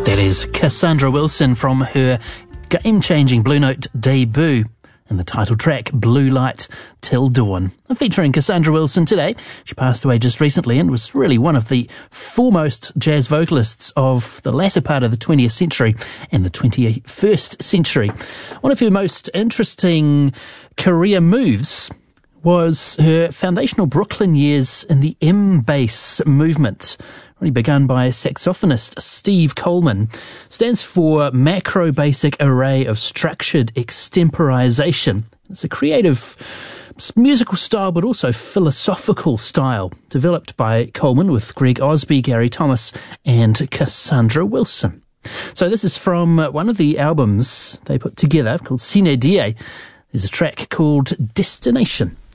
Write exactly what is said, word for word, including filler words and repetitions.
That is Cassandra Wilson from her game-changing Blue Note debut and the title track, Blue Light Till Dawn. Featuring Cassandra Wilson today. She passed away just recently and was really one of the foremost jazz vocalists of the latter part of the twentieth century and the twenty-first century. One of her most interesting career moves was her foundational Brooklyn years in the M-Bass movement, really begun by saxophonist Steve Coleman. Stands for Macro Basic Array of Structured Extemporization. It's a creative musical style, but also philosophical style, developed by Coleman with Greg Osby, Gary Thomas, and Cassandra Wilson. So this is from one of the albums they put together called Sine Die. There's a track called Destination.